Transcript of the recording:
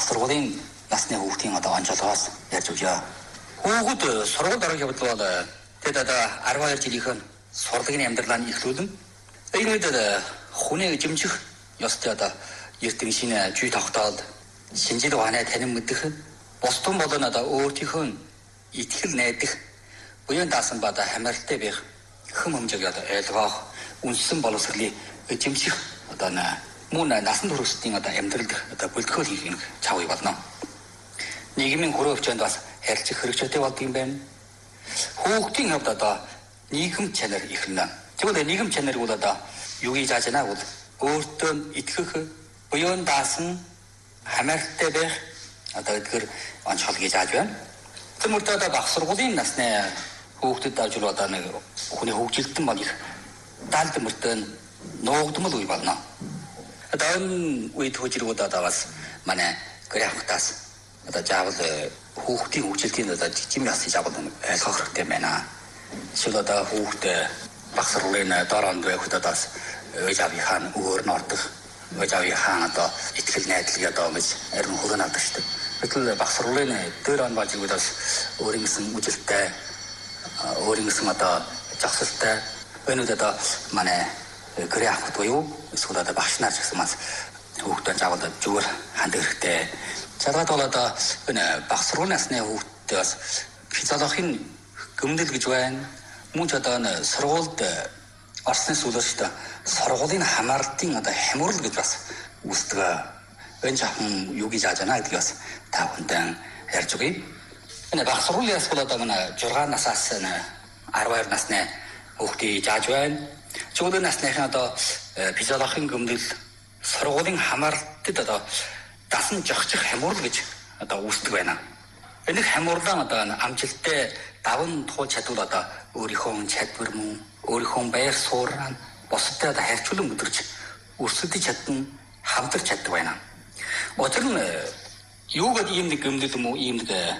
сургуулийн насны хүүхдийн одоо онцлогоос ярьж өгье. Хүүхэд сургууль дараах явдал бол тэд одоо 12 жилийнхэн сурлагын амьдралаа эхлүүлэн энэ үед хүнийг эзэмших ёстой одоо ертөнцийн шинэ зүй тогтоол шинжил ухааны танин мэдэх бусдын болон одоо өөртөөхөө итгэл найдах буян даасан бада хамааралтай байх хэм хэмжээг одоо ойлгох үнсэн боловсролыг эзэмших одоо мөн насан туршийн одоо амьдралд одоо бэлтгэл хийх чавыг болно. Нийгмийн хүрээ хвчээнд бас харилцах хэрэгцээтэй болдог юм байна. Хүүхдийн хувьд одоо нийгэм чанар ихнэ. Тэгвэл нийгэм чанар бол одоо юу гэж зааж байна бол өөртөө итгэх буян даасан хамааралтай байх одоо эдгээр онцгой гэж зааж байна. Тиймэрхүү одоо бага сургуулийн насны хүүхдэд ажил одоо нэг хүний хөгжилтөн бол их даалд мөртөө нуугдмал үе болно. Одоо энэ үед хөжиргүүд одоо бас манай графикаас одоо заавал хүүхдийн хөгжилтийн одоо жижиг ясыг заавал ойлгох хэрэгтэй байна. Эсвэл одоо хүүхд бага сургуулийн дороонд байхад одоо ээж авийнхаа өгөр нь ордог. Ээж авийнхаа одоо итгэл найдлагыг одоо гэж арим хөрөн авдаг шүү дээ. Гэтэл бага сургуулийн дээр он болж игүүд бас өөрийн гэсэн үжилттэй өөрийн гэсэн одоо зохисолтой өнөөдөр одоо манай графикт буюу эсвэл одоо багш нар гэсэн бас хүүхдүүд заавал зүгээр хандах хэрэгтэй. Цаадаад бол одоо энэ бага сургуулийн насны хүүхдтэй бас физиологийн гүмдэл гэж байна. Мөн ч одоо энэ сургуульд орсны сүүлээс та сургуулийн хамаарлтын одоо хямрал гэж бас үүсдэг. Энэ жахан юу гэж яаж байна гэдгийг бас та бүхэнд ярьж өгье. Энэ бага сургуулийн бол одоо манай 6 насаас 12 насны хүүхдийг зааж байна. Чөлөө насныхаа одоо физиологийн гүмдэл сургуулийн хамаарлтад одоо дасан жогчих хямрал гэж одоо үүсдэг байна. Энэ хямралаа одоо амжилттай даван туулж чадвал одоо өөрийнхөө чадвар мөн өөрийнхөө байр суурь босдод одоо харьцуулан өдөрч өрсөлдөж чадна хамтарч чаддаг байна. Учир нь юу гэдэг ийм нэг гэмдэл юм уу ийм нэг